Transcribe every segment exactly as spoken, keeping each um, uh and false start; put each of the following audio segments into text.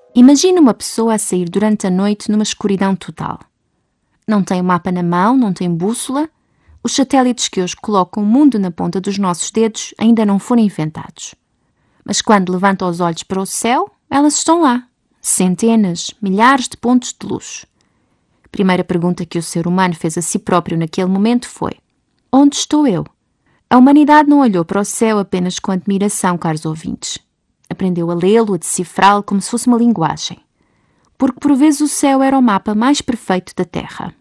Imagine uma pessoa a sair durante a noite numa escuridão total. Não tem o mapa na mão, não tem bússola. Os satélites que hoje colocam o mundo na ponta dos nossos dedos ainda não foram inventados. Mas quando levanta os olhos para o céu, elas estão lá. Centenas, milhares de pontos de luz. A primeira pergunta que o ser humano fez a si próprio naquele momento foi: onde estou eu? A humanidade não olhou para o céu apenas com admiração, caros ouvintes. Aprendeu a lê-lo, a decifrá-lo como se fosse uma linguagem. Porque por vezes o céu era o mapa mais perfeito da Terra.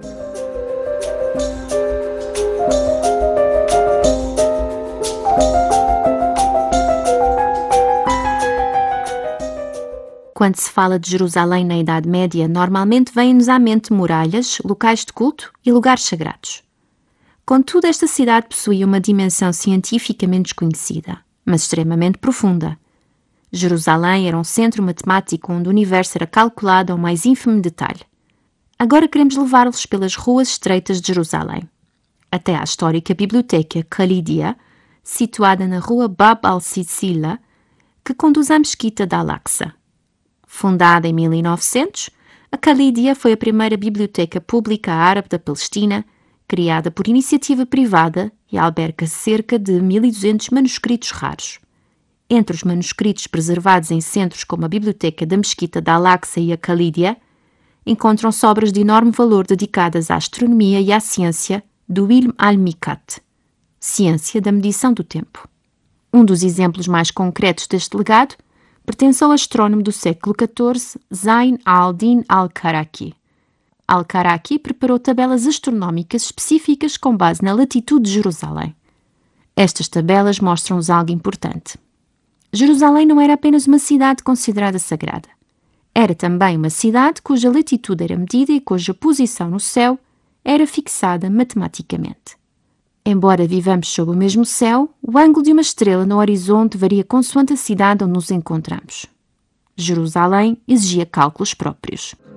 Quando se fala de Jerusalém na Idade Média, normalmente vêm-nos à mente muralhas, locais de culto e lugares sagrados. Contudo, esta cidade possuía uma dimensão cientificamente desconhecida, mas extremamente profunda. Jerusalém era um centro matemático onde o universo era calculado ao mais ínfimo detalhe. Agora queremos levar-los pelas ruas estreitas de Jerusalém, até à histórica biblioteca Khalídia, situada na rua Bab al-Sisila, que conduz à mesquita de Al-Aqsa. Fundada em mil e novecentos, a Khalídia foi a primeira biblioteca pública árabe da Palestina, criada por iniciativa privada e alberga cerca de mil e duzentos manuscritos raros. Entre os manuscritos preservados em centros como a Biblioteca da Mesquita de Al-Aqsa e a Khalídia, encontram-se obras de enorme valor dedicadas à astronomia e à ciência do Ilm al-Miqat, ciência da medição do tempo. Um dos exemplos mais concretos deste legado pertence ao astrónomo do século catorze, Zayn al-Din al-Karaki. Al-Karaki preparou tabelas astronómicas específicas com base na latitude de Jerusalém. Estas tabelas mostram-nos algo importante. Jerusalém não era apenas uma cidade considerada sagrada. Era também uma cidade cuja latitude era medida e cuja posição no céu era fixada matematicamente. Embora vivamos sob o mesmo céu, o ângulo de uma estrela no horizonte varia consoante a cidade onde nos encontramos. Jerusalém exigia cálculos próprios.